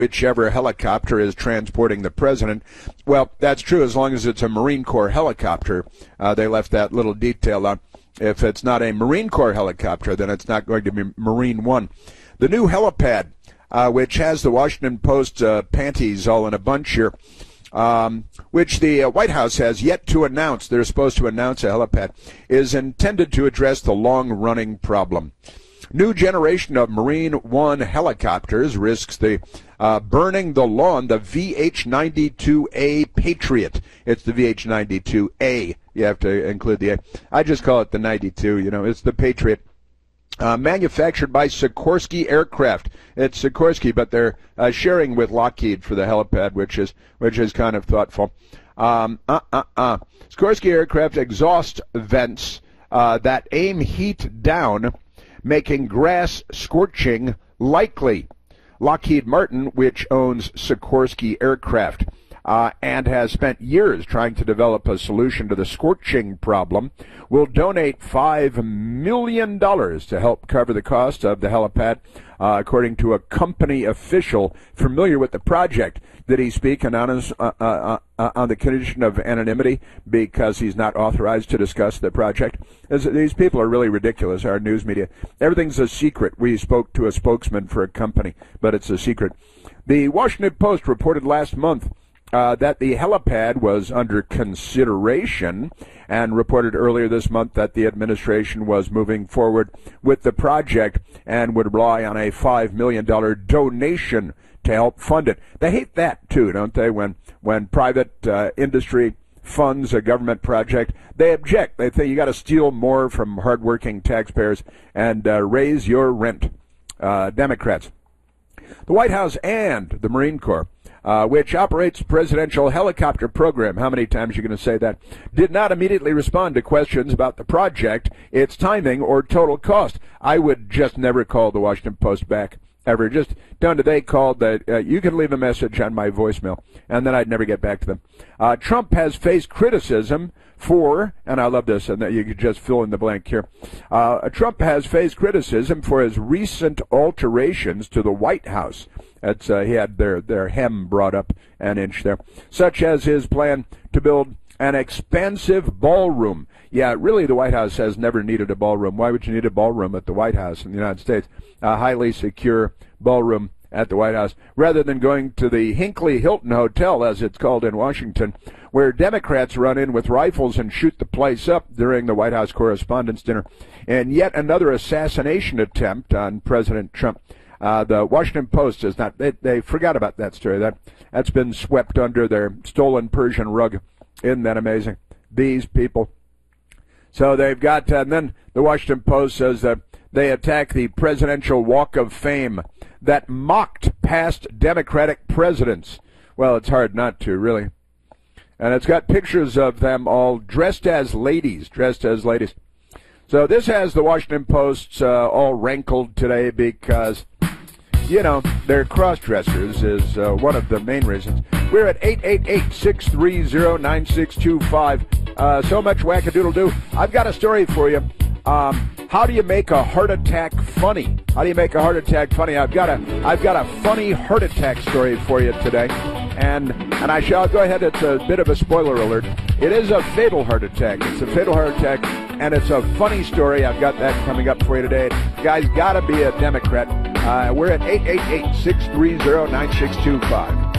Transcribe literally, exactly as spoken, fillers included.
whichever helicopter is transporting the president. Well, that's true as long as it's a Marine Corps helicopter. Uh, they left that little detail on. If it's not a Marine Corps helicopter, then it's not going to be Marine One. The new helipad, uh, which has the Washington Post uh, panties all in a bunch here, um, which the uh, White House has yet to announce, they're supposed to announce a helipad, is intended to address the long-running problem. New generation of Marine One helicopters risks the uh, burning the lawn, the V H ninety-two A Patriot. It's the V H ninety-two A. You have to include the A. I just call it the ninety-two, you know, it's the Patriot. Uh, manufactured by Sikorsky Aircraft. It's Sikorsky, but they're uh, sharing with Lockheed for the helipad, which is which is kind of thoughtful. Um, uh, uh, uh. Sikorsky Aircraft exhaust vents uh, that aim heat down, making grass scorching likely. Lockheed Martin, which owns Sikorsky Aircraft, uh, and has spent years trying to develop a solution to the scorching problem, will donate five million dollars to help cover the cost of the helipad, uh, according to a company official familiar with the project. Did he speak anonymous, uh, uh, uh, on the condition of anonymity because he's not authorized to discuss the project? As, these people are really ridiculous, our news media. Everything's a secret. We spoke to a spokesman for a company, but it's a secret. The Washington Post reported last month Uh, that the helipad was under consideration, and reported earlier this month that the administration was moving forward with the project and would rely on a five million dollars donation to help fund it. They hate that, too, don't they, when, when private uh, industry funds a government project. They object. They think you got to steal more from hardworking taxpayers and uh, raise your rent. Uh, Democrats. The White House and the Marine Corps, Uh, which operates the presidential helicopter program, how many times are you going to say that, did not immediately respond to questions about the project, its timing, or total cost. I would just never call the Washington Post back, ever. Just down to they called that uh, you can leave a message on my voicemail, and then I'd never get back to them. Uh, Trump has faced criticism for, and I love this, and you could just fill in the blank here. Uh, Trump has faced criticism for his recent alterations to the White House. That's uh, he had their their hem brought up an inch there, such as his plan to build an expansive ballroom. Yeah, really, the White House has never needed a ballroom. Why would you need a ballroom at the White House in the United States? A highly secure ballroom at the White House, rather than going to the Hinckley Hilton Hotel, as it's called in Washington, where Democrats run in with rifles and shoot the place up during the White House Correspondents' Dinner. And yet another assassination attempt on President Trump. Uh, the Washington Post is not, they, they forgot about that story. That, that's been swept under their stolen Persian rug. Isn't that amazing? These people. So they've got, uh, and then the Washington Post says that they attack the Presidential Walk of Fame that mocked past Democratic presidents. Well, it's hard not to, really. And it's got pictures of them all dressed as ladies, dressed as ladies. So this has the Washington Post uh, all rankled today because, you know, they're cross-dressers is uh, one of the main reasons. We're at eight eight eight, six three zero, nine six two five. Uh, so much wackadoodle-doo. I've got a story for you. Um, how do you make a heart attack funny? How do you make a heart attack funny? I've got a, I've got a funny heart attack story for you today. And and I shall go ahead. It's a bit of a spoiler alert. It is a fatal heart attack. It's a fatal heart attack, and it's a funny story. I've got that coming up for you today. Guys, got to be a Democrat. Uh, we're at eight eight eight, six three zero, nine six two five.